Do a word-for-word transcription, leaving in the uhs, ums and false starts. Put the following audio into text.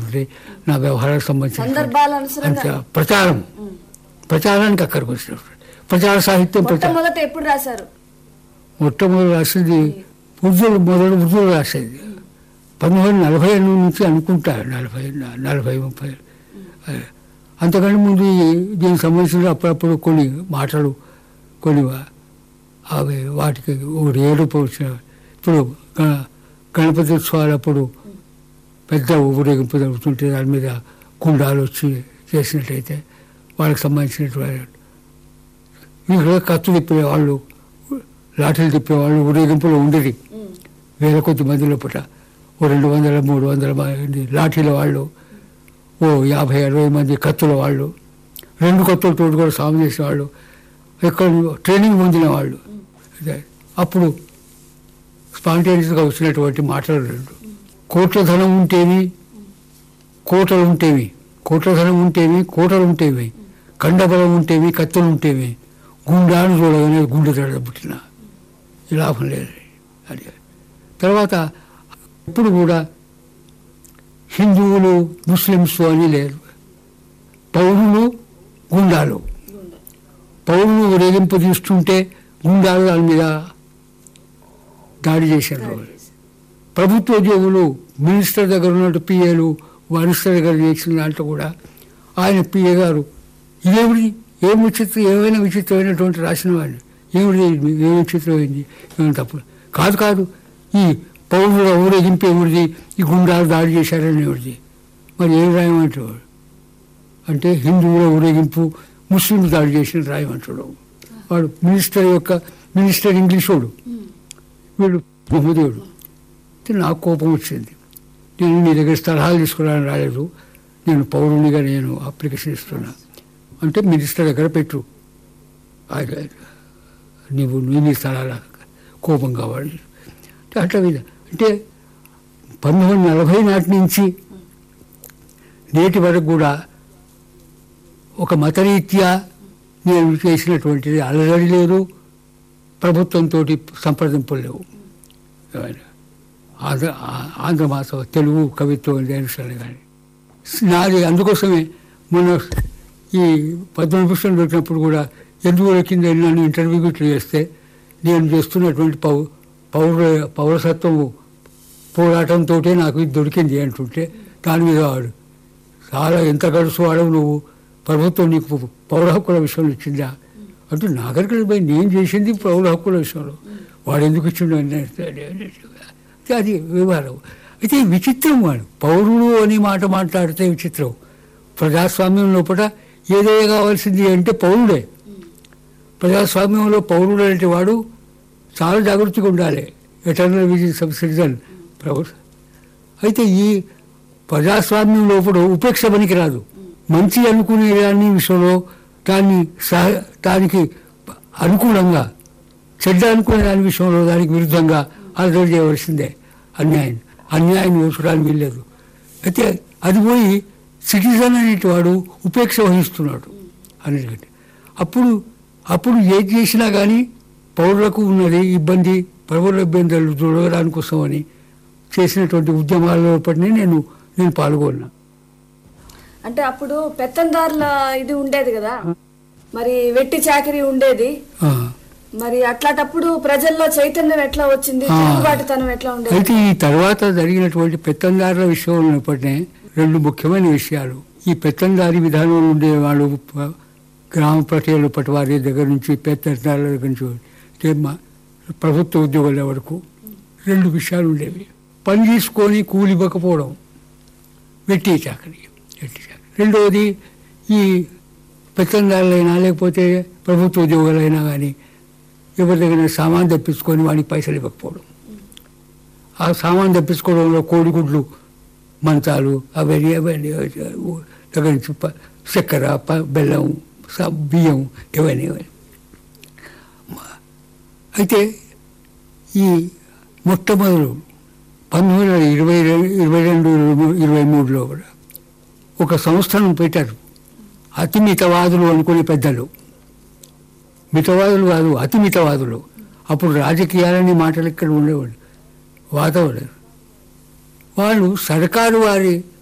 సంబంధించినటువంటి నా వ్యవహారాలకు సందర్భాల సంబంధించిన అనుసరంగా ప్రచారం ప్రచారానికి అక్కడికి వచ్చినప్పుడు ప్రచార సాహిత్యం ప్రచారం మొట్టమొదట ఎప్పుడు రాశారు? మొట్టమొదటి రాసేది ఉర్దూలు మొదలు ఉర్దూలు రాసేది పంతొమ్మిది వందల నలభై ఎనిమిది నుంచి అనుకుంటా నలభై నలభై ముప్పై అంతకంటే ముందు ఈ- దీనికి సంబంధించిన అప్పుడప్పుడు కొన్ని మాటలు కొన్ని అవి వాటికి ఒకటి ఏడుపు వచ్చిన ఇప్పుడు గ- గణపతి ఉత్సవాలప్పుడు పెద్ద ఊరేగింపు జరుగుతుంటే దాని మీద కుండాలు వచ్చి చేసినట్టయితే వాళ్ళకి సంబంధించినటువంటి ఇక్కడ కత్తులు తిప్పేవాళ్ళు లాఠీలు తిప్పేవాళ్ళు ఊరేగింపులో ఉండేది వేల కొద్ది మందిలో పుట ఓ రెండు వందల మూడు వందల మంది లాఠీల వాళ్ళు, ఓ యాభై అరవై మంది కత్తుల వాళ్ళు, రెండు కత్తులతో కూడా సాగు చేసేవాళ్ళు, ఎక్కడ ట్రైనింగ్ పొందిన వాళ్ళు. అదే అప్పుడు స్పాంటేనియస్గా వచ్చినటువంటి మాటలు రెండు. కోట్ల ధనం ఉంటేవి కోటలు ఉంటేవి కోట్ల ధనం ఉంటేవి కోటలు ఉంటేవి కండబలం ఉంటేవి కత్తులు ఉంటేవి గుండాను చూడగానే గుండె దడ పుట్టిన ఈ లాభం లేదు అది. తర్వాత ఇప్పుడు కూడా హిందువులు ముస్లిమ్స్ అని లేదు, పౌరులు గుండాలు. పౌరులు ఊరేగింపు తీస్తుంటే గుండాలు దాని మీద దాడి చేశారు. ప్రభుత్వ ఉద్యోగులు మినిస్టర్ దగ్గర ఉన్నట్టు పిఏలు మినిస్టర్ దగ్గర చేసిన దాంట్లో కూడా ఆయన పిఏ గారు ఇదేమిటి ఏం విచిత్రం ఏమైనా విచిత్రమైనటువంటి రాసిన వాడిని ఏమిటి ఏం విచిత్రమైంది ఏమైనా తప్పు కాదు కాదు ఈ పౌరుల ఊరేగింపు ఎవరిది, ఈ గుండాలు దాడి చేశారని ఎవరిది, మరి ఏం రాయమంటాడు అంటే హిందువుల ఊరేగింపు ముస్లిం దాడి చేసిన రాయమంటాడు. వాడు మినిస్టర్ యొక్క మినిస్టర్ ఇంగ్లీష్ వాడు, వీడు మహమ్మదీయుడు. నాకు కోపం వచ్చింది. నేను నీ దగ్గర సలహాలు తీసుకోవడానికి రాలేదు, నేను పౌరునిగా నేను అప్లికేషన్ ఇస్తున్నా అంటే మినిస్టర్ దగ్గర పెట్టు, నీవు నీ స్థలాల కోపం కావాలి అట్లా మీద. అంటే పంతొమ్మిది వందల నలభై నాటి నుంచి నేటి వరకు కూడా ఒక మతరీత్యా నేను చేసినటువంటిది అలజడి లేదు, ప్రభుత్వంతో సంప్రదింపులు లేవు. ఆంధ్ర ఆంధ్ర మాస తెలుగు కవిత్వం దేనిసరి కానీ నాది. అందుకోసమే మొన్న ఈ పద్మభూషణ్ పెట్టినప్పుడు కూడా ఎందుకు కింద నన్ను ఇంటర్వ్యూ ఇట్లా చేస్తే నేను చేస్తున్నటువంటి పౌ పౌర పౌరసత్వం పోరాటంతో నాకు ఇది దొరికింది అంటుంటే దాని మీద వాడు చాలా ఎంత గడుసు వాడవు నువ్వు, ప్రభుత్వం నీకు పౌర హక్కుల విషయంలో ఇచ్చిందా అంటే నాగరికత పోయి నేను చేసింది పౌర హక్కుల విషయంలో వాడు ఎందుకు ఇచ్చిండు అది వ్యవహారం. అయితే విచిత్రం వాడు పౌరుడు అని మాట మాట్లాడితే విచిత్రం. ప్రజాస్వామ్యం లోపల ఏదైనా కావాల్సింది అంటే పౌరుడే. ప్రజాస్వామ్యంలో పౌరుడు అంటే వాడు చాలా జాగ్రత్తగా ఉండాలి, ఎటర్నల్ విజన్ సబ్ సిటిజన్ ప్రభుత్వం. అయితే ఈ ప్రజాస్వామ్యం లోపల ఉపేక్ష పనికి రాదు. మంచి అనుకునే దాన్ని విషయంలో దాన్ని సహ దానికి అనుకూలంగా, చెడ్డ అనుకునే దాని విషయంలో దానికి విరుద్ధంగా అలజడి చేయవలసిందే. అన్యాయం అన్యాయం ఓర్చడానికి వీల్లేదు. అయితే అది పోయి సిటిజన్ అనేటివాడు ఉపేక్ష వహిస్తున్నాడు అనేటువంటి అప్పుడు అప్పుడు ఏది చేసినా కానీ పౌరులకు ఉన్నది ఇబ్బంది, పౌరుల ఇబ్బందులు చూడడానికి కోసమని చేసినటువంటి ఉద్యమాల్లో పట్టిన నేను నేను పాల్గొన్నా. అంటే అప్పుడు పెత్తందారుల ఇది ఉండేది కదా, మరి వెట్టి చాకరీ ఉండేది, మరి అట్లాంటప్పుడు ప్రజల్లో చైతన్యం ఎట్లా వచ్చింది, తిరుగుబాటుతనం ఎట్లా ఉండేది? అయితే ఈ తర్వాత జరిగినటువంటి పెత్తందారుల విషయంలో పట్టిన రెండు ముఖ్యమైన విషయాలు. ఈ పెత్తందారి విధానంలో ఉండే వాళ్ళు గ్రామ ప్రజల పటివారి దగ్గర నుంచి పెత్తందారుల దగ్గర నుంచి ప్రభుత్వ ఉద్యోగుల వరకు రెండు విషయాలు ఉండేవి. పని తీసుకొని కూలి ఇవ్వకపోవడం, వెట్టి చాకరీ వెట్టి చాకరీ. రెండవది ఈ పెత్తందారులైనా లేకపోతే ప్రభుత్వ ఉద్యోగులైనా కానీ ఎవరి దగ్గర సామాన్ తెప్పించుకొని వాడికి పైసలు ఇవ్వకపోవడం. ఆ సామాన్ తెప్పించుకోవడంలో కోడిగుడ్లు, మంచాలు అవన్నీ అవన్నీ దగ్గర నుంచి చక్కెర, బెల్లం, బియ్యం ఇవన్నీ ఇవన్నీ. అయితే ఈ మొట్టమొదలు పంతొమ్మిది వందల ఇరవై ఇరవై రెండు ఇరవై మూడులో కూడా ఒక సంస్థను పెట్టారు. అతి మితవాదులు అనుకునే పెద్దలు, మితవాదులు కాదు అతి మితవాదులు. అప్పుడు రాజకీయాలని మాటలు ఇక్కడ ఉండేవాళ్ళు వాతావరణం. వాళ్ళు సర్కారు వారి